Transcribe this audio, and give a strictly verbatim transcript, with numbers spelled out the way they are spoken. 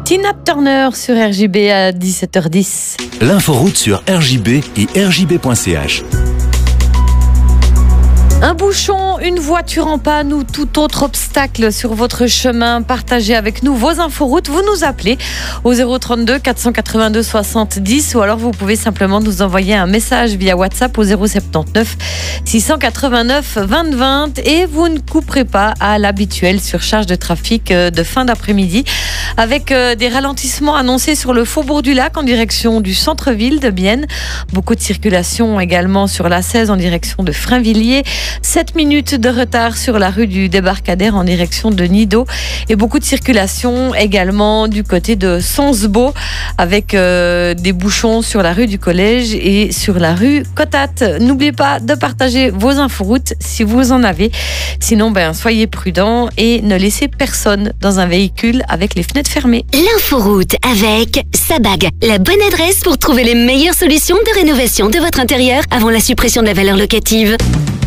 Tina Turner sur R J B à dix-sept heures dix. L'inforoute sur R J B et R J B point C H. Un bouchon, une voiture en panne ou tout autre obstacle sur votre chemin, partagez avec nous vos inforoutes. Vous nous appelez au zéro trente-deux quatre cent quatre-vingt-deux soixante-dix ou alors vous pouvez simplement nous envoyer un message via WhatsApp au zéro soixante-neuf six cent quatre-vingt-neuf vingt vingt et vous ne couperez pas à l'habituelle surcharge de trafic de fin d'après-midi avec des ralentissements annoncés sur le Faubourg du Lac en direction du centre-ville de Bienne. Beaucoup de circulation également sur l'A seize en direction de Frainvilliers. sept minutes de retard sur la rue du Débarcadère en direction de Nido et beaucoup de circulation également du côté de Sonsbeau avec euh, des bouchons sur la rue du Collège et sur la rue Cotate. N'oubliez pas de partager vos inforoutes si vous en avez. Sinon, ben, soyez prudents et ne laissez personne dans un véhicule avec les fenêtres fermées. L'inforoute avec Sabag, la bonne adresse pour trouver les meilleures solutions de rénovation de votre intérieur avant la suppression de la valeur locative.